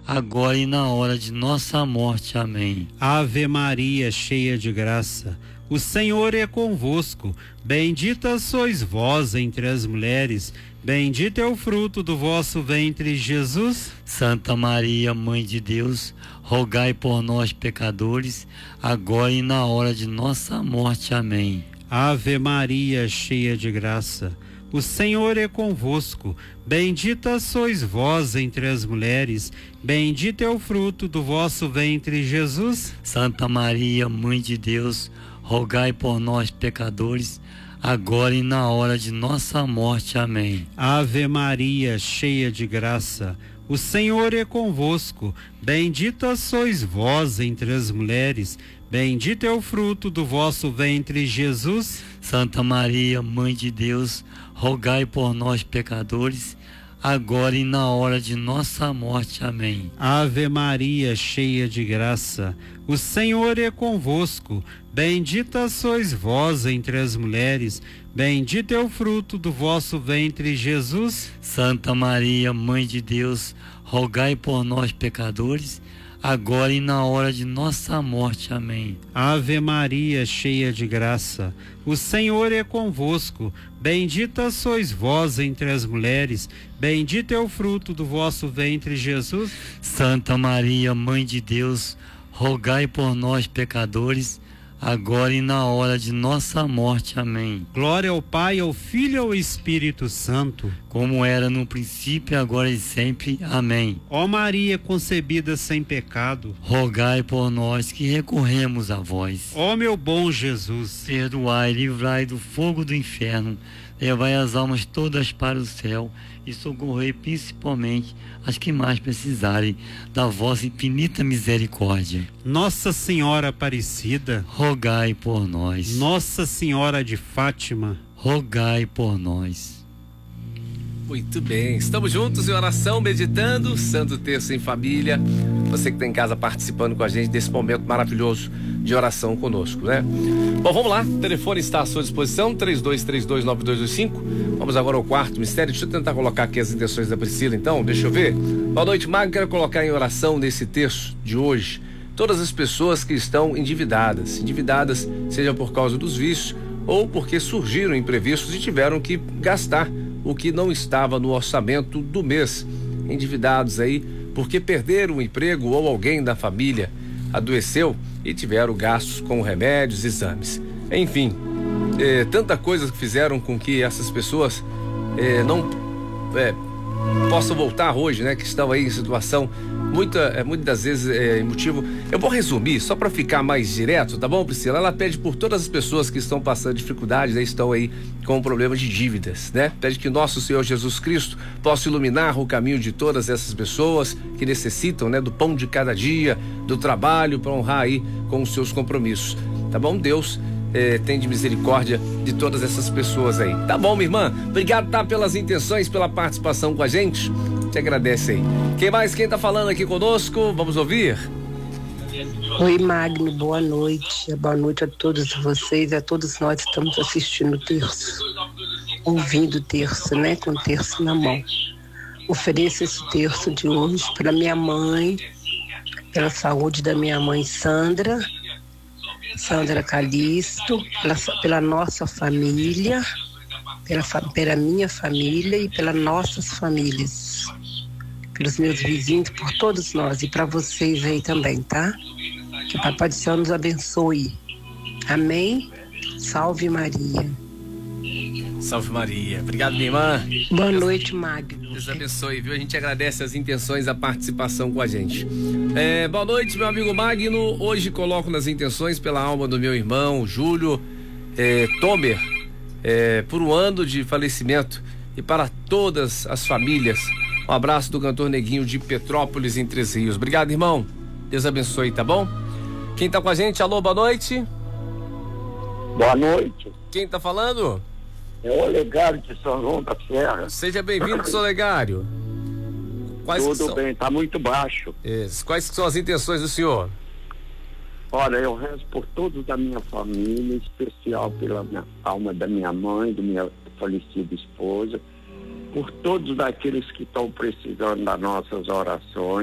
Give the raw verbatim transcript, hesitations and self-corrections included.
agora e na hora de nossa morte. Amém. Ave Maria, cheia de graça, o Senhor é convosco. Bendita sois vós entre as mulheres, bendito é o fruto do vosso ventre, Jesus. Santa Maria, Mãe de Deus, rogai por nós, pecadores, agora e na hora de nossa morte. Amém. Ave Maria, cheia de graça, o Senhor é convosco. Bendita sois vós entre as mulheres, bendito é o fruto do vosso ventre, Jesus. Santa Maria, Mãe de Deus, rogai por nós, pecadores, agora e na hora de nossa morte. Amém. Ave Maria, cheia de graça, o Senhor é convosco. Bendita sois vós entre as mulheres, bendito é o fruto do vosso ventre, Jesus. Santa Maria, Mãe de Deus, rogai por nós, pecadores, agora e na hora de nossa morte. Amém. Ave Maria, cheia de graça, o Senhor é convosco. Bendita sois vós entre as mulheres, bendito é o fruto do vosso ventre, Jesus. Santa Maria, Mãe de Deus, rogai por nós, pecadores, agora e na hora de nossa morte. Amém. Ave Maria, cheia de graça, o Senhor é convosco. Bendita sois vós entre as mulheres, bendito é o fruto do vosso ventre, Jesus. Santa Maria, Mãe de Deus, rogai por nós, pecadores, agora e na hora de nossa morte. Amém. Glória ao Pai, ao Filho e ao Espírito Santo, como era no princípio, agora e sempre. Amém. Ó Maria concebida sem pecado, rogai por nós que recorremos a vós. Ó meu bom Jesus, perdoai, livrai do fogo do inferno, levai as almas todas para o céu e socorrei principalmente as que mais precisarem da vossa infinita misericórdia. Nossa Senhora Aparecida, rogai por nós. Nossa Senhora de Fátima, rogai por nós. Muito bem, estamos juntos em oração, meditando o Santo Terço em Família. Você que está em casa participando com a gente desse momento maravilhoso de oração conosco, né? Bom, vamos lá, o telefone está à sua disposição, três dois três dois, nove dois dois cinco. Vamos agora ao quarto mistério. Deixa eu tentar colocar aqui as intenções da Priscila, então, deixa eu ver. Boa noite, Mago. Quero colocar em oração nesse terço de hoje todas as pessoas que estão endividadas, endividadas seja por causa dos vícios ou porque surgiram imprevistos e tiveram que gastar o que não estava no orçamento do mês. Endividados aí porque perderam o emprego ou alguém da família adoeceu e tiveram gastos com remédios, exames. Enfim, é, tanta coisa que fizeram com que essas pessoas é, não é, possam voltar hoje, né? Que estão aí em situação muita, é, muitas das vezes é, motivo. Eu vou resumir só para ficar mais direto, tá bom, Priscila? Ela pede por todas as pessoas que estão passando dificuldades, né, estão aí com problemas de dívidas, né? Pede que nosso Senhor Jesus Cristo possa iluminar o caminho de todas essas pessoas que necessitam, né, do pão de cada dia, do trabalho para honrar aí com os seus compromissos, tá bom? Deus É, tem de misericórdia de todas essas pessoas aí. Tá bom, minha irmã? Obrigado, tá, pelas intenções, pela participação com a gente. Te agradece aí. Quem mais? Quem tá falando aqui conosco? Vamos ouvir? Oi, Magno, boa noite. Boa noite a todos vocês, a todos nós que estamos assistindo o terço, ouvindo o terço, né? Com o terço na mão. Ofereço esse terço de hoje para minha mãe, pela saúde da minha mãe Sandra, Sandra Calixto, pela, pela nossa família, pela, pela minha família e pelas nossas famílias, pelos meus vizinhos, por todos nós e para vocês aí também, tá? Que o Papai do Céu nos abençoe. Amém? Salve Maria. Salve Maria. Obrigado, minha irmã. Boa noite, Magno. Deus abençoe, viu? A gente agradece as intenções, a participação com a gente. É, boa noite, meu amigo Magno. Hoje coloco nas intenções pela alma do meu irmão Júlio é, Tomer, é, por um ano de falecimento e para todas as famílias. Um abraço do cantor Neguinho de Petrópolis, em Três Rios. Obrigado, irmão. Deus abençoe, tá bom? Quem tá com a gente? Alô, boa noite. Boa noite. Quem tá falando? É o Olegário de São João da Serra. Seja bem-vindo, seu Olegário. Quais Tudo são... bem, tá muito baixo. Isso. Quais são as intenções do senhor? Olha, eu rezo por todos da minha família, em especial pela minha, alma da minha mãe, da minha falecida esposa, por todos daqueles que estão precisando das nossas orações.